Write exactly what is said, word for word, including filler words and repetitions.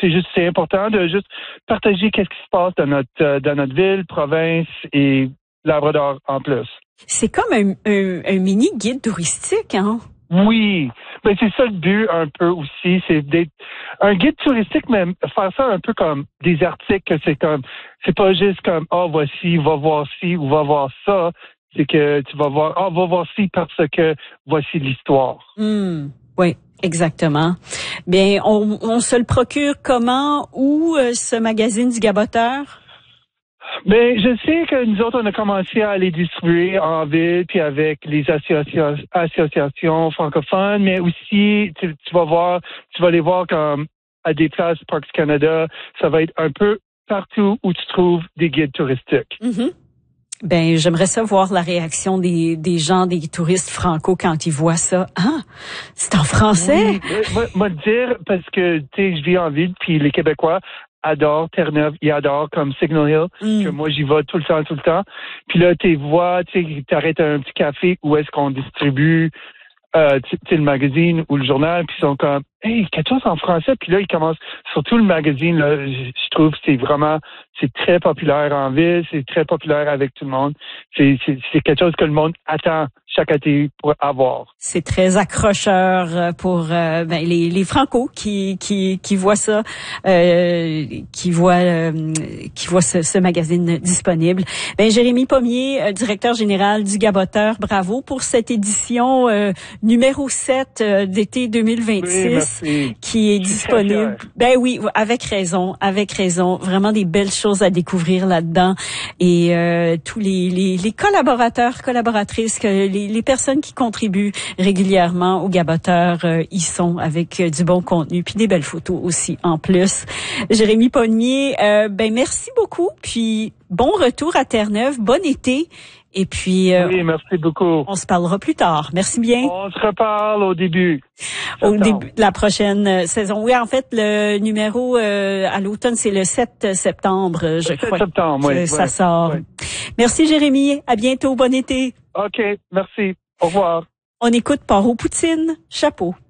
c'est juste, c'est important de juste partager qu'est-ce qui se passe dans notre, euh, dans notre ville, province et Labrador en plus. C'est comme un, un, un mini guide touristique, hein? Oui, ben c'est ça le but un peu aussi, c'est d'être un guide touristique, mais faire ça un peu comme des articles, que c'est comme, c'est pas juste comme, ah, oh, voici, va voir ci ou va voir ça, c'est que tu vas voir, ah, oh, va voir ci parce que voici l'histoire. Mm, oui, exactement. Bien, on, on se le procure comment, où, euh, ce magazine du Gaboteur? Ben, je sais que nous autres, on a commencé à les distribuer en ville, puis avec les associa- associations francophones, mais aussi, tu, tu vas voir, tu vas les voir comme à des places Parcs Canada, ça va être un peu partout où tu trouves des guides touristiques. Mm-hmm. Ben, j'aimerais savoir la réaction des, des gens, des touristes franco quand ils voient ça. Ah, c'est en français? Oui, moi, moi dire, parce que, tu sais, je vis en ville, puis les Québécois adorent Terre-Neuve, ils adorent comme Signal Hill, mm. que moi, j'y vais tout le temps, tout le temps. Puis là, tu vois, tu sais, t'arrêtes à un petit café où est-ce qu'on distribue euh, tu sais, le magazine ou le journal, puis ils sont comme, hey, quelque chose en français. Puis là, ils commencent, surtout le magazine, là, je, je trouve que c'est vraiment, c'est très populaire en ville, c'est très populaire avec tout le monde. C'est, c'est, c'est quelque chose que le monde attend chaque été pour avoir. C'est très accrocheur pour euh, ben, les, les Franco qui qui qui voient ça, euh, qui voient euh, qui voient ce, ce magazine disponible. Ben Jérémy Pommier, directeur général du Gaboteur, bravo pour cette édition euh, numéro sept euh, d'été deux mille vingt-six oui, qui est disponible. Ben oui, avec raison, avec raison. Vraiment des belles choses à découvrir là-dedans et euh, tous les, les les collaborateurs, collaboratrices que les Les personnes qui contribuent régulièrement au Gaboteur euh, y sont avec euh, du bon contenu puis des belles photos aussi en plus. Jérémy Pommier, euh, ben merci beaucoup puis bon retour à Terre-Neuve, bon été et puis euh, oui, merci beaucoup. On se parlera plus tard. Merci bien. On se reparle au début. Au début de la prochaine saison. Oui, en fait, le numéro euh, à l'automne, c'est le sept septembre, je le crois. sept septembre, oui. Ça ouais, sort. Ouais. Merci Jérémy. À bientôt. Bon été. OK. Merci. Au revoir. On écoute Port aux Poutines. Chapeau.